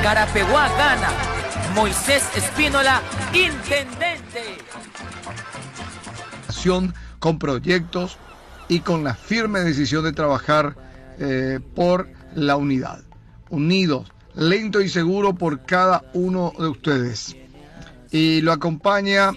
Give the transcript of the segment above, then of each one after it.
Carapeguá gana. Moisés Espínola, intendente. Con proyectos y con la firme decisión de trabajar por la unidad. Unidos, lento y seguro por cada uno de ustedes. Y lo acompaña,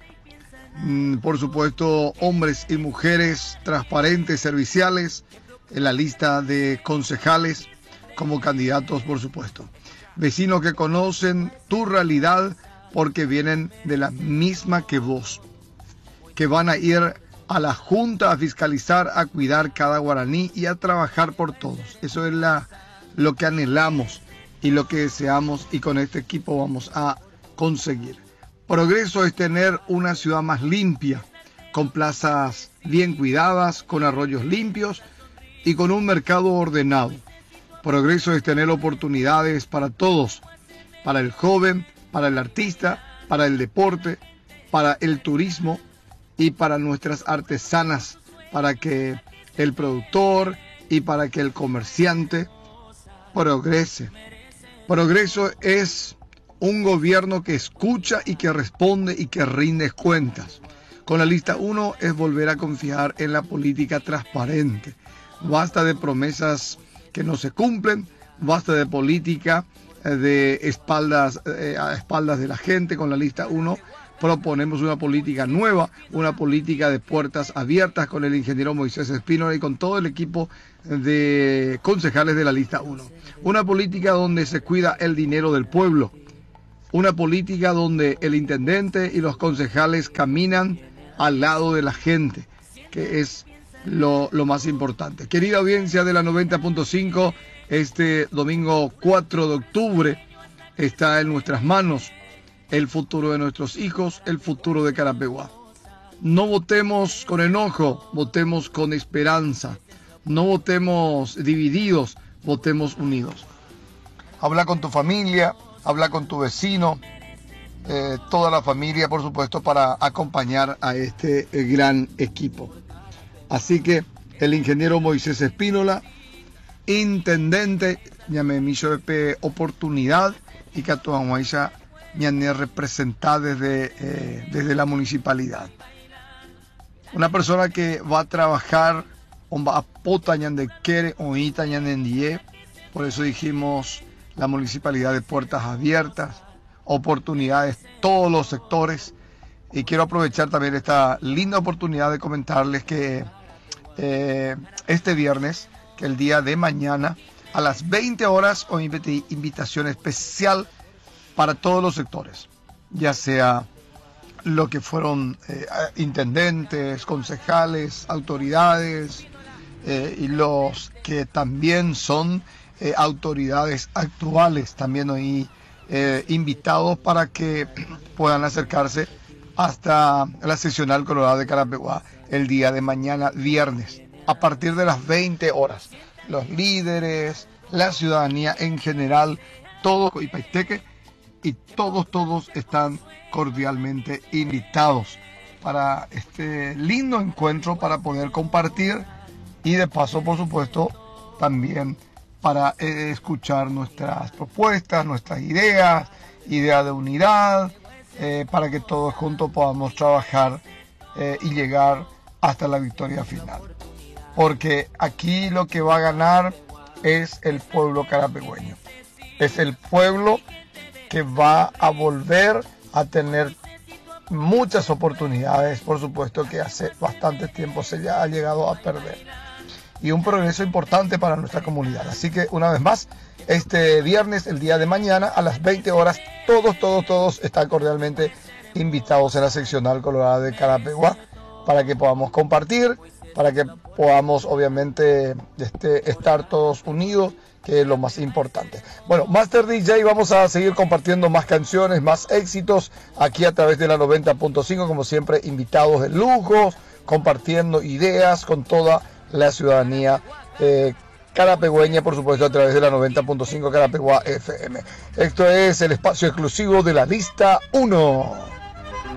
por supuesto, hombres y mujeres transparentes, serviciales, en la lista de concejales como candidatos, por supuesto. Vecinos que conocen tu realidad porque vienen de la misma que vos, que van a ir a la junta a fiscalizar, a cuidar cada guaraní y a trabajar por todos. Eso es lo que anhelamos y lo que deseamos, y con este equipo vamos a conseguir. Progreso es tener una ciudad más limpia, con plazas bien cuidadas, con arroyos limpios y con un mercado ordenado. Progreso es tener oportunidades para todos, para el joven, para el artista, para el deporte, para el turismo y para nuestras artesanas, para que el productor y para que el comerciante progrese. Progreso es un gobierno que escucha y que responde y que rinde cuentas. Con la lista 1 es volver a confiar en la política transparente. Basta de promesas que no se cumplen, basta de política de espaldas a espaldas de la gente. Con la lista 1 proponemos una política nueva, una política de puertas abiertas con el ingeniero Moisés Espínola y con todo el equipo de concejales de la lista 1. Una política donde se cuida el dinero del pueblo. Una política donde el intendente y los concejales caminan al lado de la gente, que es lo más importante. Querida audiencia de la 90.5, este domingo 4 de octubre está en nuestras manos el futuro de nuestros hijos, el futuro de Carapeguá. No votemos con enojo, votemos con esperanza. No votemos divididos, votemos unidos. Habla con tu familia, habla con tu vecino, toda la familia, por supuesto, para acompañar a este gran equipo. Así que el ingeniero Moisés Espínola, intendente, llame miso de oportunidad y que a me representada desde la municipalidad. Una persona que va a trabajar, va a pota de quiere o die. Por eso dijimos la municipalidad de puertas abiertas, oportunidades, todos los sectores. Y quiero aprovechar también esta linda oportunidad de comentarles que este viernes, que el día de mañana, a las 20 horas, hoy invitación especial para todos los sectores, ya sea lo que fueron intendentes, concejales, autoridades y los que también son autoridades actuales, también hoy invitados para que puedan acercarse hasta la seccional Colorado de Carapeguá el día de mañana viernes, a partir de las 20 horas. Los líderes, la ciudadanía en general, todo Coipaiteque, y todos están cordialmente invitados para este lindo encuentro, para poder compartir y de paso, por supuesto, también para escuchar nuestras propuestas, nuestras ideas de unidad, para que todos juntos podamos trabajar y llegar hasta la victoria final. Porque aquí lo que va a ganar es el pueblo carapegüeño. Es el pueblo que va a volver a tener muchas oportunidades, por supuesto que hace bastante tiempo se ya ha llegado a perder. Y un progreso importante para nuestra comunidad. Así que una vez más, este viernes, el día de mañana, a las 20 horas, todos están cordialmente invitados en la seccional Colorado de Carapeguá para que podamos compartir, para que podamos obviamente estar todos unidos, que es lo más importante. Bueno, Master DJ, vamos a seguir compartiendo más canciones, más éxitos aquí a través de la 90.5, como siempre, invitados de lujo, compartiendo ideas con toda la ciudadanía carapegüeña, por supuesto, a través de la 90.5 Carapeguá FM. Esto es el espacio exclusivo de la lista 1.